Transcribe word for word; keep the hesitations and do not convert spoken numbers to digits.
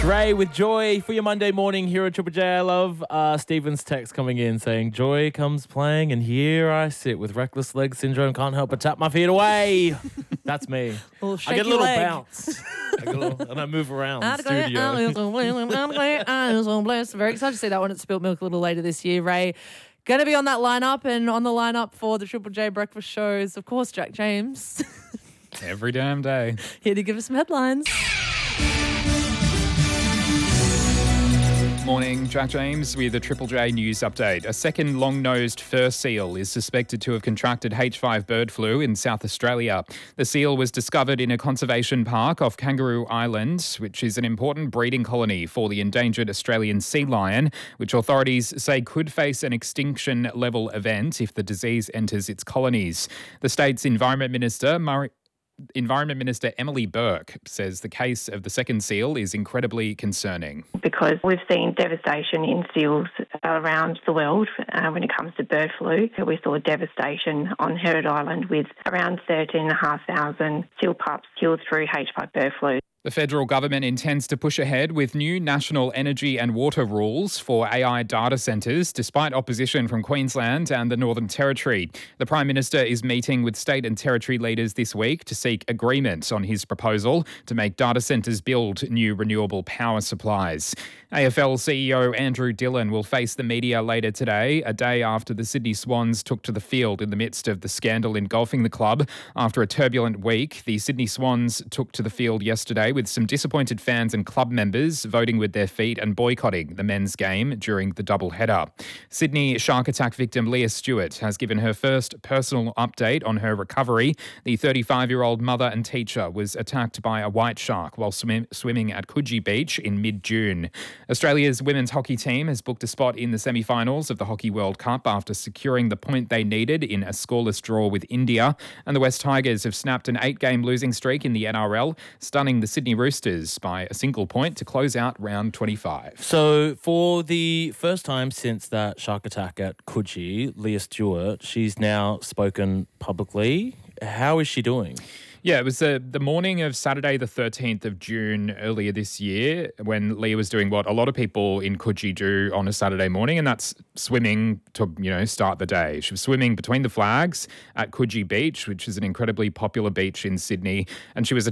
Ray with Joy for your Monday morning here at Triple J. I love uh, Stephen's text coming in saying, Joy comes playing and here I sit with reckless leg syndrome, can't help but tap my feet away. That's me. Well, I get a little leg. bounce I get a little, and I move around the studio. Very excited to see that one at Spilt Milk a little later this year, Ray. Going to be on that lineup, and on the lineup for the Triple J breakfast shows, of course, Jack James. Every damn day. Here to give us some headlines. Morning, Jack James with a Triple J news update. A second long-nosed fur seal is suspected to have contracted H five bird flu in South Australia. The seal was discovered in a conservation park off Kangaroo Island, which is an important breeding colony for the endangered Australian sea lion, which authorities say could face an extinction-level event if the disease enters its colonies. The state's Environment Minister, Murray Environment Minister Emily Burke says the case of the second seal is incredibly concerning. Because we've seen devastation in seals around the world uh, when it comes to bird flu. We saw devastation on Heard Island with around thirteen thousand five hundred seal pups killed through H five bird flu. The federal government intends to push ahead with new national energy and water rules for A I data centres, despite opposition from Queensland and the Northern Territory. The Prime Minister is meeting with state and territory leaders this week to seek agreement on his proposal to make data centres build new renewable power supplies. A F L C E O Andrew Dillon will face the media later today, a day after the Sydney Swans took to the field in the midst of the scandal engulfing the club. After a turbulent week, the Sydney Swans took to the field yesterday with some disappointed fans and club members voting with their feet and boycotting the men's game during the doubleheader. Sydney shark attack victim Leah Stewart has given her first personal update on her recovery. The thirty-five-year-old mother and teacher was attacked by a white shark while swim- swimming at Coogee Beach in mid-June. Australia's women's hockey team has booked a spot in the semi-finals of the Hockey World Cup after securing the point they needed in a scoreless draw with India. And the West Tigers have snapped an eight-game losing streak in the N R L, stunning the Sydney Roosters by a single point to close out round twenty-five. So for the first time since that shark attack at Coogee, Leah Stewart, she's now spoken publicly. How is she doing? Yeah, it was the, the morning of Saturday, the thirteenth of June earlier this year when Leah was doing what a lot of people in Coogee do on a Saturday morning, and that's swimming to, you know, start the day. She was swimming between the flags at Coogee Beach, which is an incredibly popular beach in Sydney, and she was